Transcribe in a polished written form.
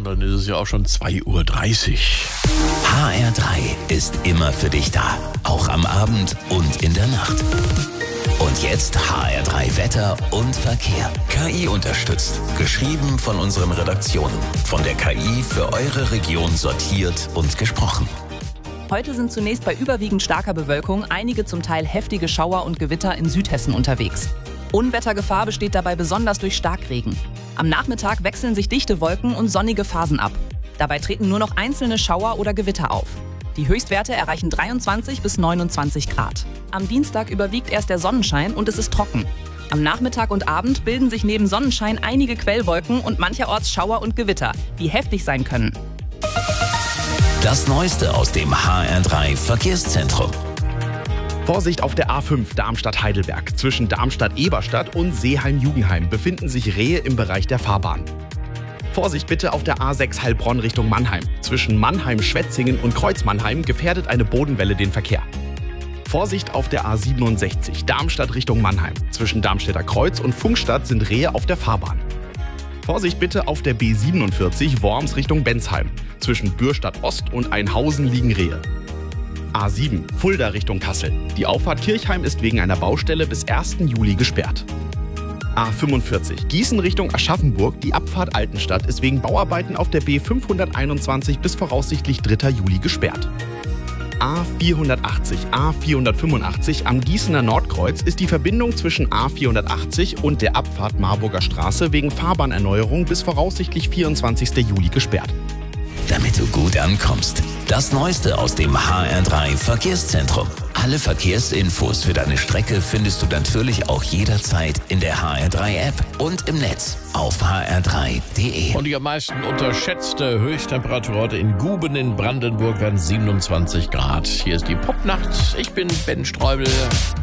und dann ist es ja auch schon 2:30 Uhr. HR3 ist immer für dich da, auch am Abend und in der Nacht. Und jetzt HR3 Wetter und Verkehr. KI unterstützt. Geschrieben von unseren Redaktionen. Von der KI für eure Region sortiert und gesprochen. Heute sind zunächst bei überwiegend starker Bewölkung einige zum Teil heftige Schauer und Gewitter in Südhessen unterwegs. Unwettergefahr besteht dabei besonders durch Starkregen. Am Nachmittag wechseln sich dichte Wolken und sonnige Phasen ab. Dabei treten nur noch einzelne Schauer oder Gewitter auf. Die Höchstwerte erreichen 23 bis 29 Grad. Am Dienstag überwiegt erst der Sonnenschein und es ist trocken. Am Nachmittag und Abend bilden sich neben Sonnenschein einige Quellwolken und mancherorts Schauer und Gewitter, die heftig sein können. Das Neueste aus dem HR3 Verkehrszentrum. Vorsicht auf der A5 Darmstadt-Heidelberg. Zwischen Darmstadt-Eberstadt und Seeheim-Jugenheim befinden sich Rehe im Bereich der Fahrbahn. Vorsicht bitte auf der A6 Heilbronn Richtung Mannheim. Zwischen Mannheim-Schwetzingen und Kreuz-Mannheim gefährdet eine Bodenwelle den Verkehr. Vorsicht auf der A67 Darmstadt Richtung Mannheim. Zwischen Darmstädter Kreuz und Funkstadt sind Rehe auf der Fahrbahn. Vorsicht bitte auf der B47 Worms Richtung Bensheim. Zwischen Bürstadt Ost und Einhausen liegen Rehe. A7 Fulda Richtung Kassel. Die Auffahrt Kirchheim ist wegen einer Baustelle bis 1. Juli gesperrt. A45 Gießen Richtung Aschaffenburg. Die Abfahrt Altenstadt ist wegen Bauarbeiten auf der B521 bis voraussichtlich 3. Juli gesperrt. A480, A485 am Gießener Nordkreuz ist die Verbindung zwischen A480 und der Abfahrt Marburger Straße wegen Fahrbahnerneuerung bis voraussichtlich 24. Juli gesperrt. Damit du gut ankommst. Das Neueste aus dem HR3 Verkehrszentrum. Alle Verkehrsinfos für deine Strecke findest du natürlich auch jederzeit in der HR3-App und im Netz auf hr3.de. Und die am meisten unterschätzte Höchsttemperatur heute in Guben in Brandenburg werden 27 Grad. Hier ist die Popnacht. Ich bin Ben Streubel.